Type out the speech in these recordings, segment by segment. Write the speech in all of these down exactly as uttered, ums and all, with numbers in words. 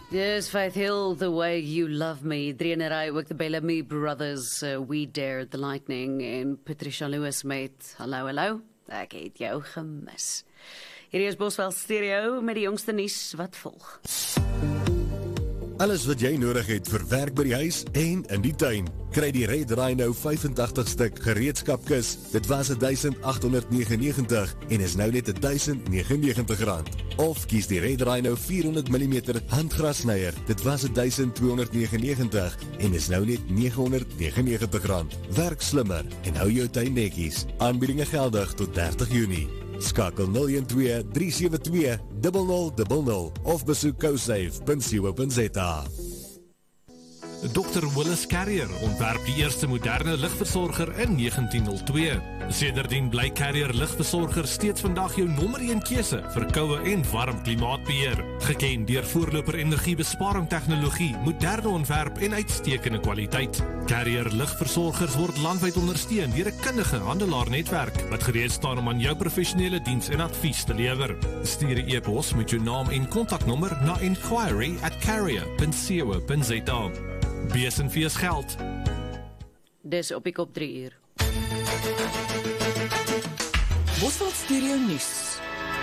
Yes, Faith Hill, The Way You Love Me. Drie in 'n ry ook the Bellamy Brothers, uh, We Dare the Lightning en Patricia Lewis met Hallo Hallo. Ek het jou gemis. Hierdie is Boswel Stereo met die jongste nuus wat volg. Alles wat jy nodig het vir werk by die huis en in die tuin. Kry die Red Rhino vyfentagtig stuk gereedskapkis. Dit was duisend agt honderd negenennegentig en is nou net duisend negenennegentig rand. Of kies die Red Rhino vierhonderd millimeter handgrasnyer. Dit was duisend tweehonderd negenennegentig en is nou net negenhonderd negenennegentig rand. Werk slimmer en hou jou tuin netjies. Aanbiedinge geldig tot dertig Junie. Skakel nul een twee drie sewe twee nul nul nul nul of besoek cosafe punt co punt za. dokter Willis Carrier ontwerp die eerste moderne ligversorger in negentien nul twee. Sedertdien bly Carrier ligversorger steeds vandag jou nommer een keuse vir koue en warm klimaatbeheer. Geken deur voorloper energiebesparing tegnologie, moderne ontwerp en uitstekende kwaliteit. Carrier ligversorgers word landwyd ondersteun deur 'n kundige handelaarnetwerk wat gereed staan om aan jou professionele diens en advies te lewer. Stuur 'n e-pos met jou naam en kontaknommer na inquiry at carrier punt co punt za. Bees en Vees geld. Dis op die kop drie uur. Bosveld Stereo Nuus.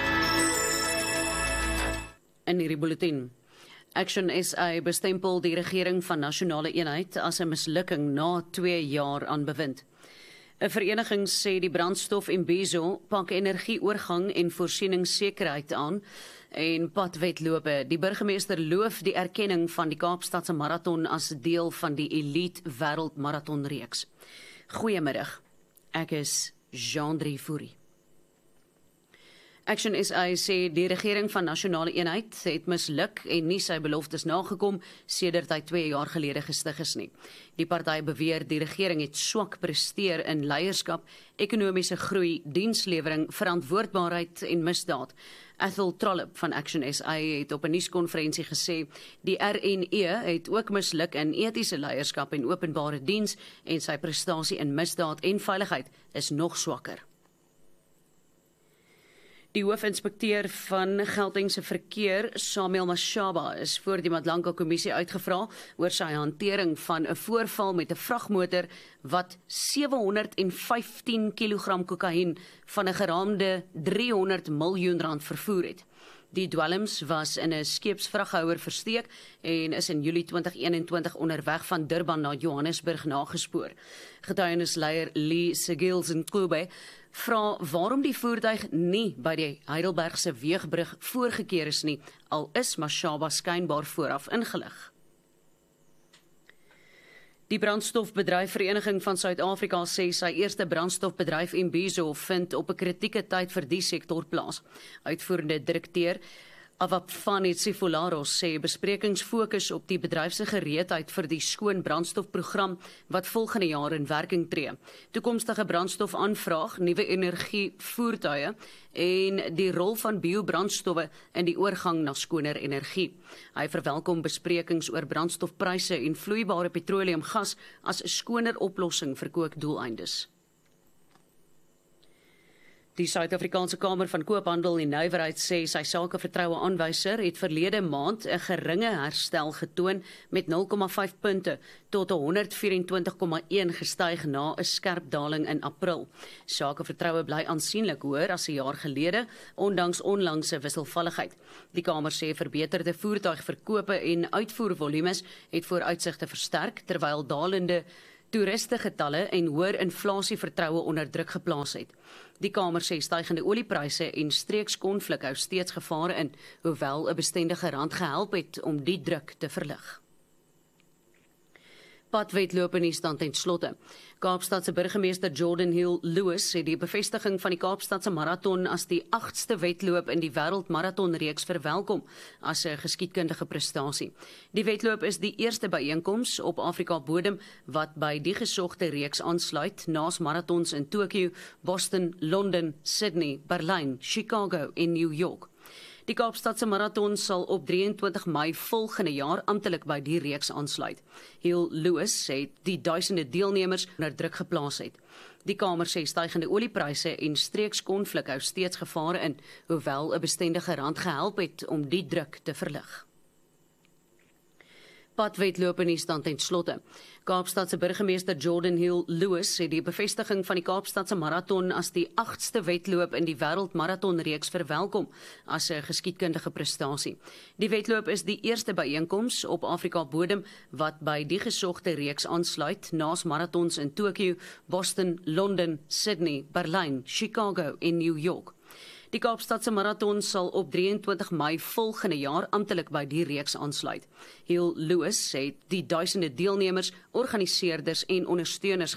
In hierdie bulletin. Action S A bestempel die regering van Nasionale Eenheid as 'n mislukking na twee jaar aan bewind. 'n Vereniging sê die brandstof Imbizo pak energieoorgang en voorsieningssekerheid aan en padwetlope. Die burgemeester loof die erkenning van die Kaapstadse marathon as deel van die elite wêreldmarathonreeks. Goeiemiddag. Ek is Jean-Drie Fourie. Action S A sê die regering van Nasionale Eenheid het misluk en nie sy beloftes nagekom sedert hy twee jaar gelede gestig is nie. Die party beweer die regering het swak presteer in leierskap, ekonomiese groei, dienslewering, verantwoordbaarheid en misdaad. Ethel Trollip van Action S A het op 'n nuuskonferensie gesê die R N E het ook misluk in etiese leierskap en openbare diens en sy prestasie in misdaad en veiligheid is nog swakker. Die hoofinspekteur van Gautengse verkeer, Samuel Mashaba, is voor die Madlanka kommissie uitgevra oor sy hantering van 'n voorval met 'n vragmotor wat sewe honderd vyftien kilogram kokain van 'n geraamde driehonderd miljoen rand vervoer het. Die dwelms was in 'n skeepsvraghouer versteek en is in Julie twintig eenentwintig onderweg van Durban na Johannesburg nagespoor. Getuienisleier Lee Sigilson-Kube vra waarom die voertuig nie by die Heidelbergse weegbrug voorgekeer is nie, al is Mashaba skynbaar vooraf ingelig. Die brandstofbedryf Vereniging van Suid-Afrika sê sy eerste brandstofbedryf Imbizo vind op 'n kritieke tyd vir die sektor plaas. Uitvoerende direkteur Avapfani Tsifularos sê besprekings fokus op die bedryf se gereedheid vir die skoon brandstofprogram wat volgende jaar in werking tree. Toekomstige brandstofaanvraag, nuwe energie voertuie en die rol van biobrandstowwe in die oorgang na skoner energie. Hy verwelkom besprekings oor brandstofpryse en vloeibare petroleumgas as 'n skoner oplossing vir kookdoeleindes. Die Suid-Afrikaanse Kamer van Koophandel en Nywerheid sê sy sakevertroue aanwyser het verlede maand 'n geringe herstel getoon met nul komma vyf punte tot honderd vyerentwintig komma een gestyg na 'n skerp daling in April. Sakevertroue bly aansienlik hoër as 'n jaar gelede, ondanks onlangse wisselvalligheid. Die Kamer sê verbeterde voertuigverkope en uitvoervolumes het vooruitsigte versterk, terwyl dalende toerustegetalle en hoër inflasievertroue onder druk geplaas het. Die Kamer sê stygende oliepryse en streekskonflik hou steeds gevare in, hoewel 'n bestendige rand gehelp het om die druk te verlig. Padwetlope nie stand ten slotte. Kaapstadse burgemeester Jordan Hill Lewis sê die bevestiging van die Kaapstadse marathon as die agste wedloop in die wêreldmarathonreeks verwelkom as 'n geskiedkundige prestasie. Die wedloop is die eerste byeenkoms op Afrika bodem wat by die gesogte reeks aansluit, naas marathons in Tokio, Boston, Londen, Sydney, Berlyn, Chicago en New York. Die Kaapstadse marathon sal op drieëntwintig Mei volgende jaar amptelik by die reeks aansluit. Hill Lewis sê die duisende deelnemers onder druk geplaas het. Die Kamer sê stygende oliepryse en streekskonflik hou steeds gevare in, hoewel 'n bestendige rand gehelp het om die druk te verlig. padwedloop in die stand ten slotte. Kaapstadse burgemeester Jordan Hill Lewis het die bevestiging van die Kaapstadse marathon as die agtste wedloop in die wêreldmarathonreeks verwelkom as 'n geskiedkundige prestasie. Die wedloop is die eerste byeenkoms op Afrika bodem wat by die gesogte reeks aansluit, naas marathons in Tokio, Boston, Londen, Sydney, Berlyn, Chicago en New York. Die Kaapstadse marathon sal op drie en twintig Mei volgende jaar amptelik by die reeks aansluit. Hill Lewis het die duisende deelnemers, organiseerders en ondersteuners